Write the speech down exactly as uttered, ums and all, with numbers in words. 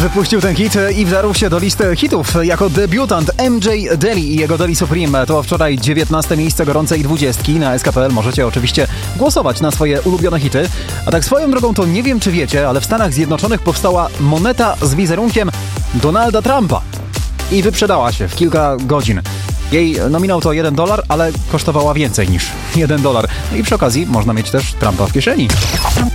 wypuścił ten hit i wdarł się do listy hitów jako debiutant M J Deli i jego Deli Supreme. To wczoraj dziewiętnaste miejsce gorącej dwudziestki na S K P L. Możecie oczywiście głosować na swoje ulubione hity. A tak swoją drogą to nie wiem, czy wiecie, ale w Stanach Zjednoczonych powstała moneta z wizerunkiem Donalda Trumpa. I wyprzedała się w kilka godzin. Jej nominał to jeden dolar, ale kosztowała więcej niż jeden dolar. No i przy okazji można mieć też Trumpa w kieszeni.